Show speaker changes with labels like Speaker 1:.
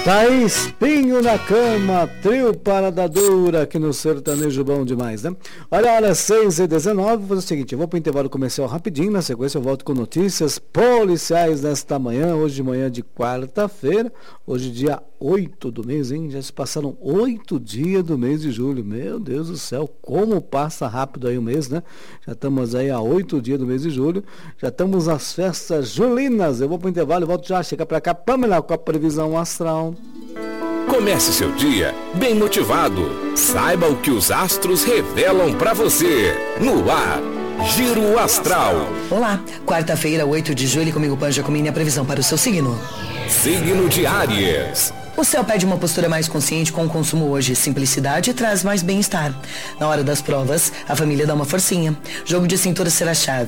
Speaker 1: Tá aí, espinho na cama, trio parada dura aqui no sertanejo bom demais, né? Olha, hora 6h19, vou fazer o seguinte, eu vou pro intervalo comercial rapidinho, na sequência eu volto com notícias policiais nesta manhã, hoje de manhã de quarta-feira, hoje dia 8 do mês, hein? Já se passaram 8 dias do mês de julho, meu Deus do céu, como passa rápido aí o mês, né? Já estamos aí a 8 dias do mês de julho, já estamos nas festas julinas, eu vou pro intervalo e volto já, chega pra cá, Pamela, com a previsão astral.
Speaker 2: Comece seu dia bem motivado. Saiba o que os astros revelam para você. No ar, Giro Astral.
Speaker 3: Olá, quarta-feira, 8 de julho, comigo Pan Jacomini, a previsão para o seu signo.
Speaker 2: Signo de Áries.
Speaker 3: O céu pede uma postura mais consciente com o consumo hoje. Simplicidade traz mais bem-estar. Na hora das provas, a família dá uma forcinha. Jogo de cintura será chave.